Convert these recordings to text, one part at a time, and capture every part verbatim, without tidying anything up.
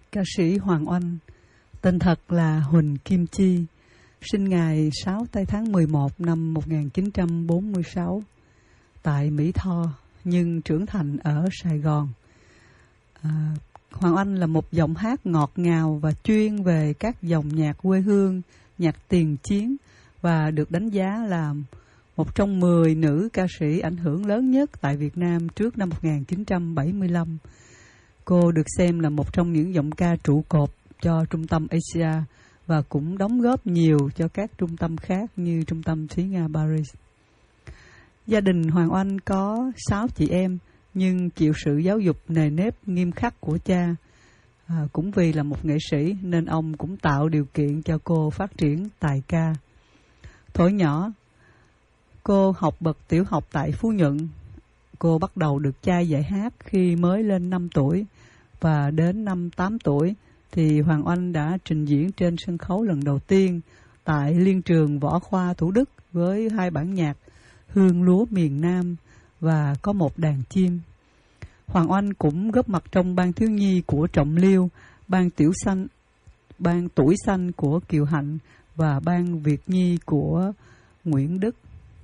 Ca sĩ Hoàng Oanh, tên thật là Huỳnh Kim Chi, sinh ngày sáu tây tháng mười một năm một nghìn chín trăm bốn mươi sáu tại Mỹ Tho, nhưng trưởng thành ở Sài Gòn. À, Hoàng Oanh là một giọng hát ngọt ngào và chuyên về các dòng nhạc quê hương, nhạc tiền chiến, và được đánh giá là một trong mười nữ ca sĩ ảnh hưởng lớn nhất tại Việt Nam trước năm một nghìn chín trăm bảy mươi lăm. Cô được xem là một trong những giọng ca trụ cột cho Trung tâm Asia và cũng đóng góp nhiều cho các trung tâm khác như Trung tâm Thúy Nga Paris. Gia đình Hoàng Oanh có sáu chị em, nhưng chịu sự giáo dục nề nếp nghiêm khắc của cha. À, cũng vì là một nghệ sĩ nên ông cũng tạo điều kiện cho cô phát triển tài ca. Thuở nhỏ, cô học bậc tiểu học tại Phú Nhuận. Cô bắt đầu được cha dạy hát khi mới lên năm tuổi, và đến năm tám tuổi thì Hoàng Oanh đã trình diễn trên sân khấu lần đầu tiên tại Liên trường Võ Khoa Thủ Đức với hai bản nhạc Hương Lúa Miền Nam và Có Một Đàn Chim. Hoàng Oanh cũng góp mặt trong ban thiếu nhi của Trọng Liêu, ban tiểu xanh, ban tuổi xanh của Kiều Hạnh và ban Việt Nhi của Nguyễn Đức.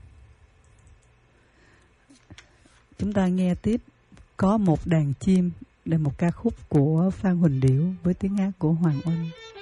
Chúng ta nghe tiếp Có Một Đàn Chim, là một ca khúc của Phan Huỳnh Điểu với tiếng hát của Hoàng Oanh.